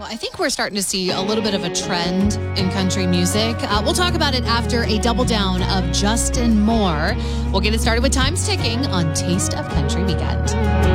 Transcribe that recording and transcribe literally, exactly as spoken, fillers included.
Well, I think we're starting to see a little bit of a trend in country music. Uh, we'll talk about it after a double down of Justin Moore. We'll get it started with Time's Ticking on Taste of Country Weekend.